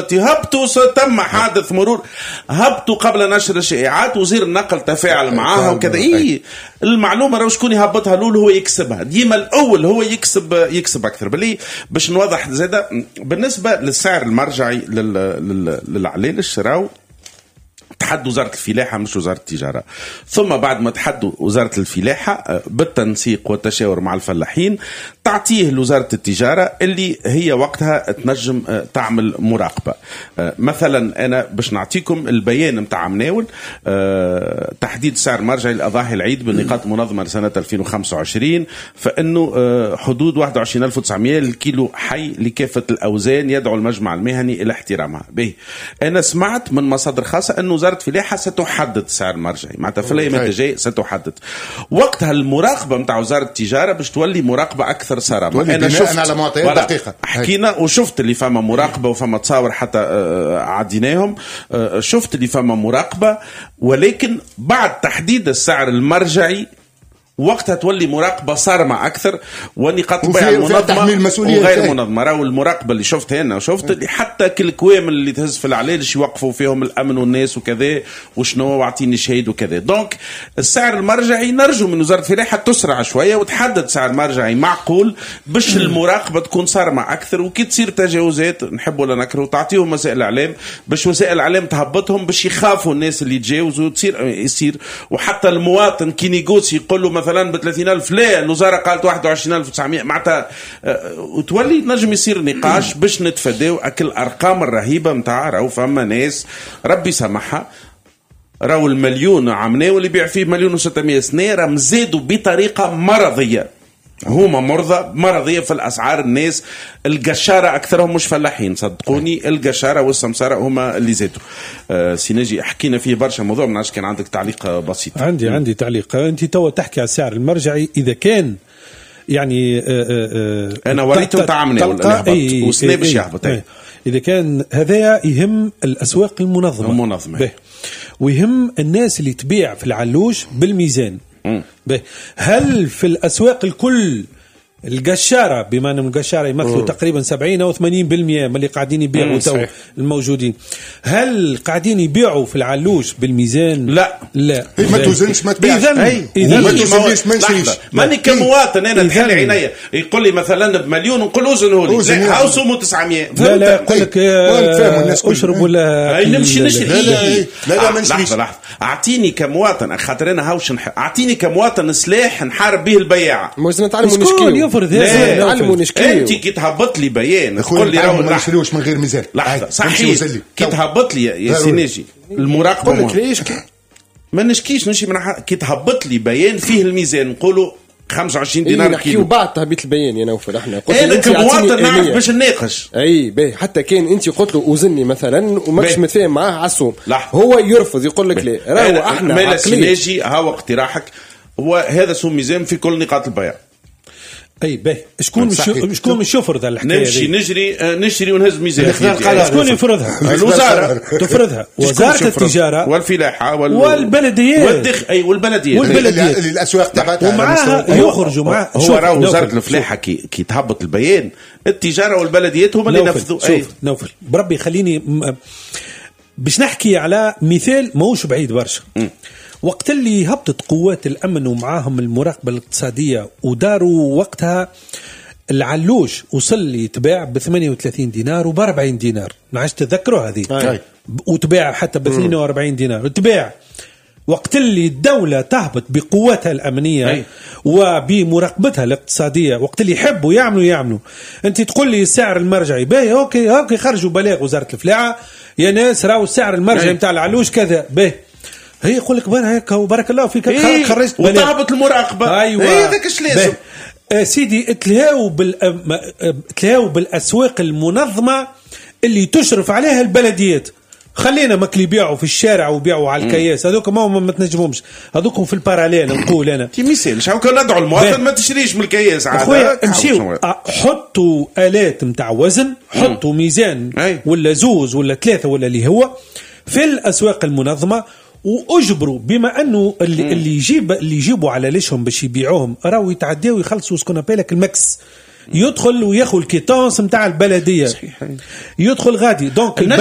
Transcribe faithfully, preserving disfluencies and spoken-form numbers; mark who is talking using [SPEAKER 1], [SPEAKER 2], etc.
[SPEAKER 1] هبطوا، تم حادث مرور، هبطوا قبل نشر الشائعات، وزير النقل تفاعل معاها وكذا. إيه المعلومة راهو شكون يهبطها الأول هو يكسبها ديما، الأول هو يكسب يكسب أكثر. بلي باش نوضح زادة بالنسبة للسعر المرجعي للعليلش، راهو تحد وزارة الفلاحة مش وزارة التجارة، ثم بعد ما تحدوا وزارة الفلاحة بالتنسيق والتشاور مع الفلاحين تعطيه لوزارة التجارة اللي هي وقتها تنجم تعمل مراقبة. مثلا أنا باش نعطيكم البيان متاع مناول تحديد سعر مرجعي لأضاحي العيد بالنقاط منظمة لسنة ألفين وخمسة وعشرين، فإنه حدود واحد وعشرين ألف وتسعمائة للكيلو حي لكافة الأوزان، يدعو المجمع المهني إلى احترامها. به أنا سمعت من مصادر خاصة أنه وزارة الفلاحة ستحدد سعر مرجعي، معناتها في الأيام الجاية ستحدد. وقتها المراقبة متاع وزارة التجارة باش تولي مراقبة أكثر صرامة.
[SPEAKER 2] أنا شفت على معطيات دقيقة
[SPEAKER 1] حكينا وشفت اللي فما مراقبة وفما تصاور حتى عديناهم، شفت اللي فما مراقبة، ولكن بعد تحديد السعر المرجعي وقتها تولي مراقبة صارمة أكثر، ونقاط البيع المنظمة وغير منظمة. راهو المراقبة اللي شفتها هنا وشفت اللي حتى كل كوامل اللي تهز في العلالش يوقفوا فيهم الأمن والناس وكذا وشنو واعطيني شهيد وكذا. دونك السعر المرجعي نرجو من وزارة الفلاحة تسرع شوية وتحدد سعر مرجعي معقول باش المراقبة تكون صارمة أكثر، وكي تصير تجاوزات نحب ولا نكره تعطيهم وسائل الإعلام باش وسائل الإعلام تهبطهم باش يخافوا الناس اللي يتجاوزوا تصير يصير. وحتى المواطن كي نيغوسي يقول له مثلا بثلاثين ألف، لا الوزارة قالت واحد وعشرين ألف وتسعمائة، معناتها وتولي نجم يصير نقاش باش نتفاداو أكل الأرقام الرهيبة متاع. راهو فما ناس ربي سمحها، راهو المليون عمناه واللي بيع فيه مليون وستمائة سنة راه مزادوا بطريقة مرضية، هما مرضى مرضية في الأسعار. الناس القشارة أكثرهم مش فلاحين صدقوني، القشارة والسمسارة هما اللي زادوا. آه سيناجي حكينا فيه برشا موضوع، من عشان كان عندك تعليق بسيط.
[SPEAKER 3] عندي م. عندي تعليق. أنت تو تحكي على السعر المرجعي، إذا كان يعني آه
[SPEAKER 1] آه أنا وريتهم تعاملنا والهبط وسنة باش يهبط،
[SPEAKER 3] إذا كان هذا يهم الأسواق المنظمة
[SPEAKER 1] المنظمة
[SPEAKER 3] ويهم الناس اللي تبيع في العلوش بالميزان. به هل في الأسواق الكل القشارة، بما أن القشارة يمثلوا تقريبا سبعين أو ثمانين بالمئة من اللي قاعدين يبيعوا تو الموجودين، هل قاعدين يبيعوا في العلوش بالميزان؟
[SPEAKER 1] لا
[SPEAKER 3] لا
[SPEAKER 2] ما توزنش ما تبيعش،
[SPEAKER 3] إذا
[SPEAKER 2] ما توزنش ما نشريش.
[SPEAKER 1] ماني كمواطن أنا نحل عينيا يقول لي مثلا بمليون نقول وزنه لي هاو سومو تسعمائة،
[SPEAKER 3] لا لا يقول لك أشرب ولا
[SPEAKER 1] نمشي نشري.
[SPEAKER 2] لا لا ما نشريش.
[SPEAKER 1] لحظة أعطيني كمواطن خاطر أنا هاوش أعطيني كمواطن سلاح نحارب به البياع.
[SPEAKER 4] موزن تعلموا نشكي
[SPEAKER 1] انت كي تهبط لي بيان تقول لي راهو
[SPEAKER 2] ما نشريوش من غير ميزان.
[SPEAKER 1] لحظه صحيح كي تهبط لي يا سيناجي المراقبه
[SPEAKER 4] قول لك ليش
[SPEAKER 1] ما نشكيش نمشي من كي تهبط لي بيان فيه الميزان نقولوا خمسة وعشرين دينار
[SPEAKER 4] إيه كيلو. بعد تهبيط البيان يا نوفل احنا
[SPEAKER 1] قلت انا كمواطن نعرف باش نناقش.
[SPEAKER 4] اي باهي حتى كان انت قلت له وزني مثلا وماكش متفاهم معاه على السوم،
[SPEAKER 1] هو
[SPEAKER 4] يرفض يقول لك لا راهو احنا
[SPEAKER 1] ما سيناجي ها اقتراحك هو هذا سوم ميزان في كل نقاط البيع.
[SPEAKER 3] اي باهي شكون مش شكون مش يشفر ذا الحكايه
[SPEAKER 1] نمشي نجري نشري ونهز ميزان
[SPEAKER 3] شكون يفرضها؟
[SPEAKER 1] الوزاره
[SPEAKER 3] تفرضها وزاره التجاره
[SPEAKER 1] والفلاحه وال...
[SPEAKER 3] والبلديات
[SPEAKER 1] والدخ اي والبلديات
[SPEAKER 3] والبلديات
[SPEAKER 2] الاسواق تبعتها
[SPEAKER 3] ومعها يخرجوا مع
[SPEAKER 1] هو راه وزاره الفلاحه كي كي تهبط البيان التجاره والبلديات هما اللي ينفذوا.
[SPEAKER 3] شوف نوفل بربي خليني باش نحكي على مثال ماهوش بعيد برشا. وقت اللي هبطت قوات الأمن ومعاهم المراقبة الاقتصادية وداروا وقتها العلوش وصل يتباع بثمانية وثلاثين دينار وبأربعين دينار، نعيش تذكروا هذه وتباع حتى باثنين وأربعين دينار وتباع. وقت اللي الدولة تهبط بقوتها الأمنية أي. وبمراقبتها الاقتصادية، وقت اللي يحبوا يعملوا يعملوا أنت تقول لي السعر المرجعي باهي أوكي أوكي خرجوا بلاغ وزارة الفلاحة يا ناس راهو السعر المرجعي متاع العلوش كذا باهي، هي يقول لك هيك وبارك الله فيك
[SPEAKER 1] إيه خرجت وطابت المراقبه.
[SPEAKER 3] ايوه
[SPEAKER 1] ايه ذاك ايش لازم
[SPEAKER 3] آه سيدي اتلاو بال اتلاو بالاسواق المنظمه اللي تشرف عليها البلديات. خلينا ماكل يبيعوا في الشارع وبيعوا على الكياس هذوك ما ما تنجمهمش هذوكم في الباراليل نقول انا
[SPEAKER 1] كي مثال شحال كان ندعو المواطن ما تشريش من الكياس عاد
[SPEAKER 3] اخويا امشيو حطوا آلات نتاع وزن حطوا ميزان
[SPEAKER 1] أي.
[SPEAKER 3] ولا زوز ولا ثلاثه ولا اللي هو في الاسواق المنظمه واجبروا بما انه اللي, اللي يجيب اللي يجيبوا على ليشهم باش يبيعوهم راهو يتعداو يخلصوا سكون بالك المكس يدخل وياخذ الكيتونس نتاع البلديه
[SPEAKER 1] صحيح.
[SPEAKER 3] يدخل غادي دونك